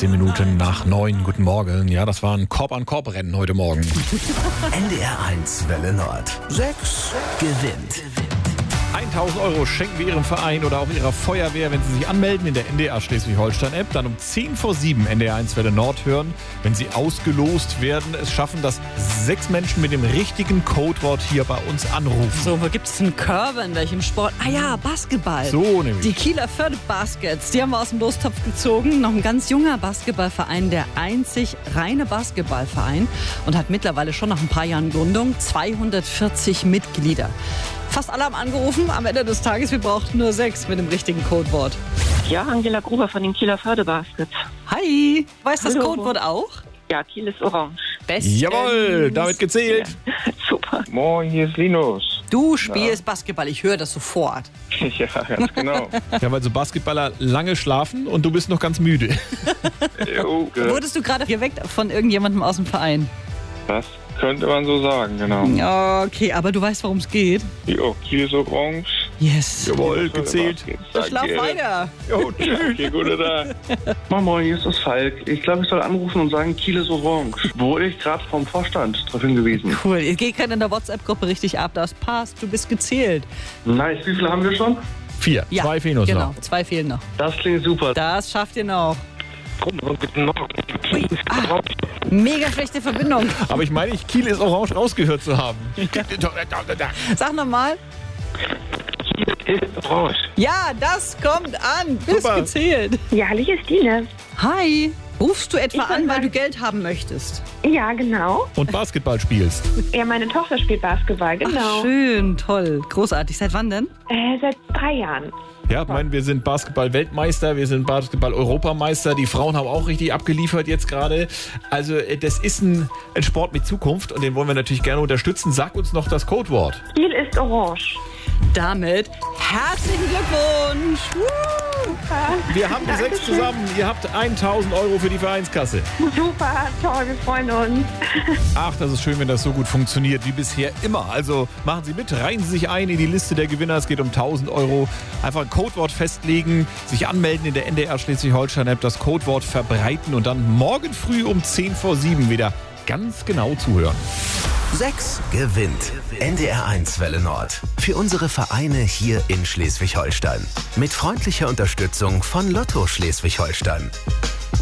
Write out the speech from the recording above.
16 Minuten nach 9. Guten Morgen. Ja, das war ein Korb-an-Korb-Rennen heute Morgen. NDR 1 Welle Nord. 6 gewinnt. 1.000 Euro schenken wir Ihrem Verein oder auch Ihrer Feuerwehr, wenn Sie sich anmelden in der NDR Schleswig-Holstein-App. Dann um 6:10 NDR 1 Welle Nord hören. Wenn Sie ausgelost werden, es schaffen, dass 6 Menschen mit dem richtigen Codewort hier bei uns anrufen. So, wo gibt es einen Curve, in welchem Sport? Ah ja, Basketball. So nämlich. Die Kieler Förde Baskets, die haben wir aus dem Lostopf gezogen. Noch ein ganz junger Basketballverein, der einzig reine Basketballverein und hat mittlerweile schon nach ein paar Jahren Gründung 240 Mitglieder. Fast alle haben angerufen. Am Ende des Tages, wir brauchten nur 6 mit dem richtigen Codewort. Ja, Angela Gruber von den Kieler Förde Baskets. Hi, weißt du das Hallo. Codewort auch? Ja, Kiel ist orange. Bestens. Jawohl, damit gezählt. Super. Moin, hier ist Linus. Du spielst Basketball, ich höre das sofort. Ja, ganz genau. Ja, weil so Basketballer lange schlafen und du bist noch ganz müde. Jo, Wurdest du gerade geweckt von irgendjemandem aus dem Verein? das könnte man so sagen, genau. Okay, aber du weißt, worum es geht. Jo, Kiel ist orange. Yes. Jawohl, gezählt. Schlaf weiter. Jo, tschüss, gute Tag. Moin Moin, hier ist das Falk. Ich glaube, ich soll anrufen und sagen, Kiel ist orange. Wurde ich gerade vom Vorstand darauf hingewiesen. Cool, ihr geht gerade in der WhatsApp-Gruppe richtig ab. Das passt, du bist gezählt. Nice, wie viele haben wir schon? 4, 2 fehlen uns genau, noch. 2 fehlen noch. Das klingt super. Das schafft ihr noch. Guten Morgen. Mega schlechte Verbindung. Aber ich meine, Kiel ist orange rausgehört zu haben. Sag nochmal. Kiel ist orange. Ja, das kommt an. Bist Super. gezählt. Ja, hallo, hier ist Dine. Hi. Rufst du etwa Ich wollte an, weil sagen- du Geld haben möchtest? Ja, genau. Und Basketball spielst. Ja, meine Tochter spielt Basketball, genau. Ach, schön, toll. Großartig. Seit wann denn? Seit 3 Jahren. Ja, ich meine, wir sind Basketball-Weltmeister, wir sind Basketball-Europameister. Die Frauen haben auch richtig abgeliefert jetzt gerade. Also das ist ein Sport mit Zukunft und den wollen wir natürlich gerne unterstützen. Sag uns noch das Codewort. Kiel ist orange. Damit herzlichen Glückwunsch. Wir haben die 6 zusammen. Ihr habt 1.000 Euro für die Vereinskasse. Super, toll, wir freuen uns. Ach, das ist schön, wenn das so gut funktioniert wie bisher immer. Also machen Sie mit, reihen Sie sich ein in die Liste der Gewinner. Es geht um 1.000 Euro. Einfach ein Codewort festlegen, sich anmelden in der NDR Schleswig-Holstein-App, das Codewort verbreiten und dann morgen früh um 6:10 wieder ganz genau zuhören. 6 gewinnt. NDR 1 Welle Nord. Für unsere Vereine hier in Schleswig-Holstein. Mit freundlicher Unterstützung von Lotto Schleswig-Holstein.